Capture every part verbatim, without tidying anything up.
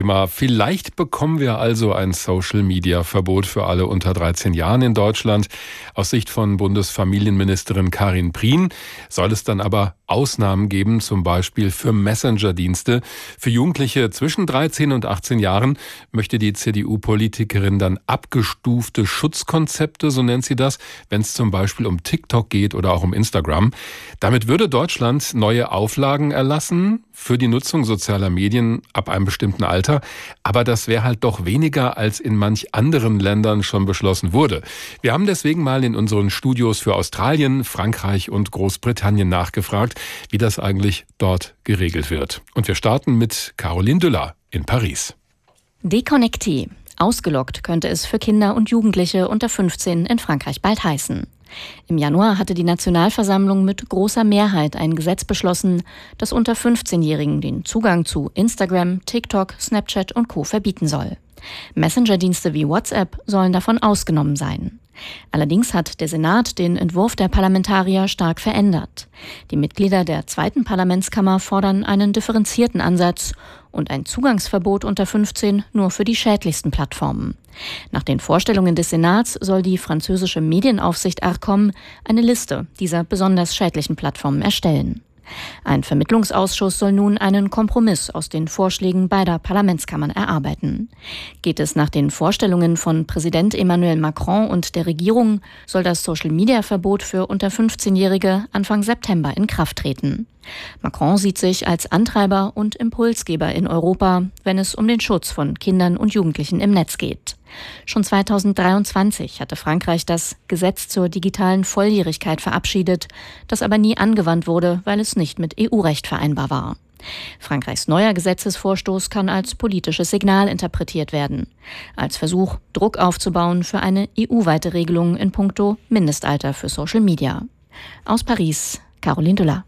Vielleicht bekommen wir also ein Social-Media-Verbot für alle unter dreizehn Jahren in Deutschland. Aus Sicht von Bundesfamilienministerin Karin Prien soll es dann aber Ausnahmen geben, zum Beispiel für Messenger-Dienste. Für Jugendliche zwischen dreizehn und achtzehn Jahren möchte die C D U-Politikerin dann abgestufte Schutzkonzepte, so nennt sie das, wenn es zum Beispiel um TikTok geht oder auch um Instagram. Damit würde Deutschland neue Auflagen erlassen für die Nutzung sozialer Medien ab einem bestimmten Alter. Aber das wäre halt doch weniger, als in manch anderen Ländern schon beschlossen wurde. Wir haben deswegen mal in unseren Studios für Australien, Frankreich und Großbritannien nachgefragt, wie das eigentlich dort geregelt wird. Und wir starten mit Caroline Düller in Paris. Déconnecté. Ausgelockt könnte es für Kinder und Jugendliche unter fünfzehn in Frankreich bald heißen. Im Januar hatte die Nationalversammlung mit großer Mehrheit ein Gesetz beschlossen, das unter fünfzehnjährigen den Zugang zu Instagram, TikTok, Snapchat und Co. verbieten soll. Messenger-Dienste wie WhatsApp sollen davon ausgenommen sein. Allerdings hat der Senat den Entwurf der Parlamentarier stark verändert. Die Mitglieder der zweiten Parlamentskammer fordern einen differenzierten Ansatz und ein Zugangsverbot unter fünfzehn nur für die schädlichsten Plattformen. Nach den Vorstellungen des Senats soll die französische Medienaufsicht Arcom eine Liste dieser besonders schädlichen Plattformen erstellen. Ein Vermittlungsausschuss soll nun einen Kompromiss aus den Vorschlägen beider Parlamentskammern erarbeiten. Geht es nach den Vorstellungen von Präsident Emmanuel Macron und der Regierung, soll das Social-Media-Verbot für unter fünfzehnjährige Anfang September in Kraft treten. Macron sieht sich als Antreiber und Impulsgeber in Europa, wenn es um den Schutz von Kindern und Jugendlichen im Netz geht. Schon zweitausenddreiundzwanzig hatte Frankreich das Gesetz zur digitalen Volljährigkeit verabschiedet, das aber nie angewandt wurde, weil es nicht mit E U-Recht vereinbar war. Frankreichs neuer Gesetzesvorstoß kann als politisches Signal interpretiert werden, als Versuch, Druck aufzubauen für eine E U-weite Regelung in puncto Mindestalter für Social Media. Aus Paris, Caroline Düller.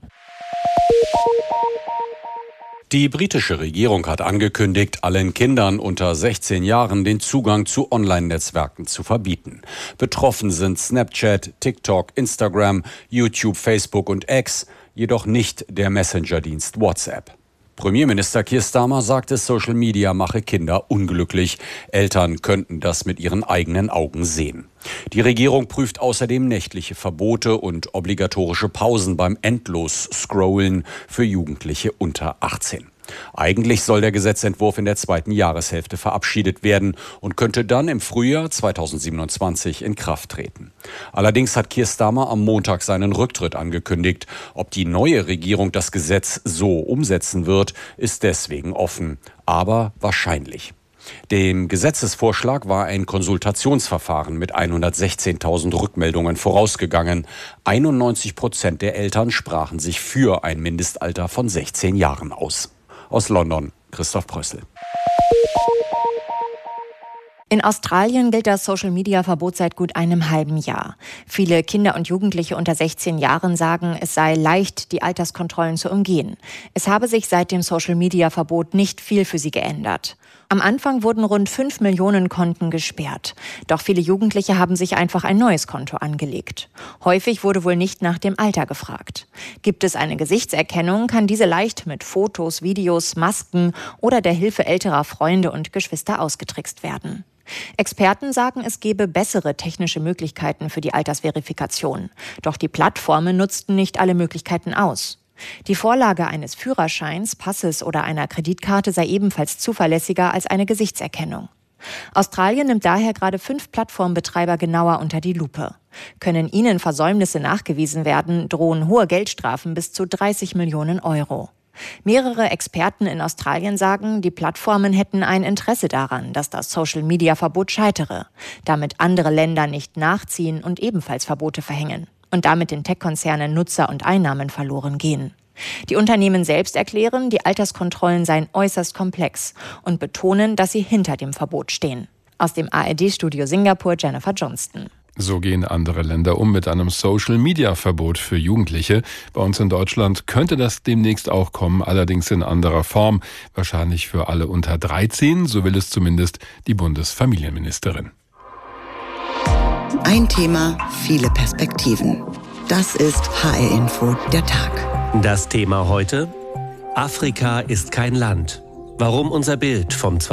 Die britische Regierung hat angekündigt, allen Kindern unter sechzehn Jahren den Zugang zu Online-Netzwerken zu verbieten. Betroffen sind Snapchat, TikTok, Instagram, YouTube, Facebook und X, jedoch nicht der Messenger-Dienst WhatsApp. Premierminister Keir Starmer sagte, Social Media mache Kinder unglücklich. Eltern könnten das mit ihren eigenen Augen sehen. Die Regierung prüft außerdem nächtliche Verbote und obligatorische Pausen beim Endlos-Scrollen für Jugendliche unter achtzehn. Eigentlich soll der Gesetzentwurf in der zweiten Jahreshälfte verabschiedet werden und könnte dann im Frühjahr zweitausendsiebenundzwanzig in Kraft treten. Allerdings hat Keir Starmer am Montag seinen Rücktritt angekündigt. Ob die neue Regierung das Gesetz so umsetzen wird, ist deswegen offen, aber wahrscheinlich. Dem Gesetzesvorschlag war ein Konsultationsverfahren mit hundertsechzehntausend Rückmeldungen vorausgegangen. einundneunzig Prozent der Eltern sprachen sich für ein Mindestalter von sechzehn Jahren aus. Aus London, Christoph Prössl. In Australien gilt das Social-Media-Verbot seit gut einem halben Jahr. Viele Kinder und Jugendliche unter sechzehn Jahren sagen, es sei leicht, die Alterskontrollen zu umgehen. Es habe sich seit dem Social-Media-Verbot nicht viel für sie geändert. Am Anfang wurden rund fünf Millionen Konten gesperrt. Doch viele Jugendliche haben sich einfach ein neues Konto angelegt. Häufig wurde wohl nicht nach dem Alter gefragt. Gibt es eine Gesichtserkennung, kann diese leicht mit Fotos, Videos, Masken oder der Hilfe älterer Freunde und Geschwister ausgetrickst werden. Experten sagen, es gebe bessere technische Möglichkeiten für die Altersverifikation. Doch die Plattformen nutzten nicht alle Möglichkeiten aus. Die Vorlage eines Führerscheins, Passes oder einer Kreditkarte sei ebenfalls zuverlässiger als eine Gesichtserkennung. Australien nimmt daher gerade fünf Plattformbetreiber genauer unter die Lupe. Können ihnen Versäumnisse nachgewiesen werden, drohen hohe Geldstrafen bis zu dreißig Millionen Euro. Mehrere Experten in Australien sagen, die Plattformen hätten ein Interesse daran, dass das Social-Media-Verbot scheitere, damit andere Länder nicht nachziehen und ebenfalls Verbote verhängen und damit den Tech-Konzernen Nutzer und Einnahmen verloren gehen. Die Unternehmen selbst erklären, die Alterskontrollen seien äußerst komplex und betonen, dass sie hinter dem Verbot stehen. Aus dem A R D-Studio Singapur, Jennifer Johnston. So gehen andere Länder um mit einem Social-Media-Verbot für Jugendliche. Bei uns in Deutschland könnte das demnächst auch kommen, allerdings in anderer Form. Wahrscheinlich für alle unter dreizehn, so will es zumindest die Bundesfamilienministerin. Ein Thema, viele Perspektiven. Das ist H R-Info, der Tag. Das Thema heute: Afrika ist kein Land. Warum unser Bild vom